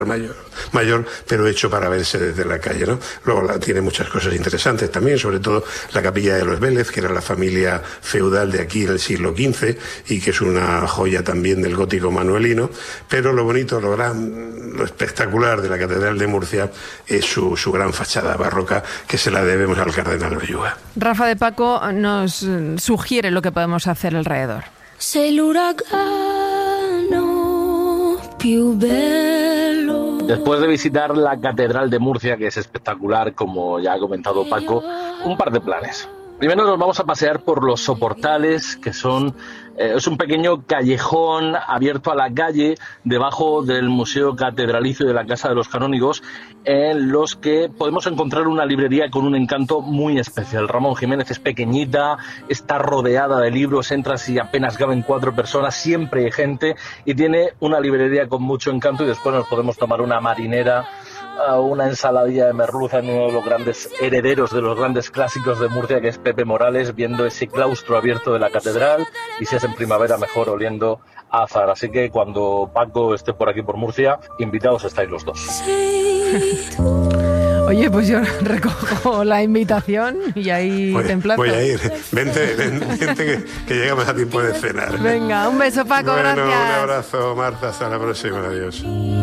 mayor, pero hecho para verse desde la calle, ¿no? Luego tiene muchas cosas interesantes también, sobre todo la capilla de los Vélez, que era la familia feudal de aquí en el siglo XV y que es una joya también del gótico manuelino, pero lo bonito, lo espectacular de la Catedral de Murcia es su gran fachada barroca, que se la debemos al cardenal Belluga. Rafa de Paco nos sugiere lo que podemos hacer alrededor. Sei l'uragano più bello. Después de visitar la Catedral de Murcia, que es espectacular, como ya ha comentado Paco, un par de planes. Primero nos vamos a pasear por los soportales, que es un pequeño callejón abierto a la calle debajo del Museo Catedralicio de la Casa de los Canónigos, en los que podemos encontrar una librería con un encanto muy especial. Ramón Jiménez es pequeñita, está rodeada de libros, entras y apenas caben 4 personas, siempre hay gente, y tiene una librería con mucho encanto, y después nos podemos tomar una marinera, una ensaladilla de merluza en uno de los grandes herederos de los grandes clásicos de Murcia, que es Pepe Morales, viendo ese claustro abierto de la catedral, y si es en primavera mejor oliendo a azahar. Así que cuando Paco esté por aquí por Murcia, invitados estáis los dos. Oye, pues yo recojo la invitación y ahí te emplazo. Voy a ir. Vente que llegamos a tiempo de cenar. Venga, un beso, Paco, bueno, gracias. Un abrazo, Marta, hasta la próxima, adiós.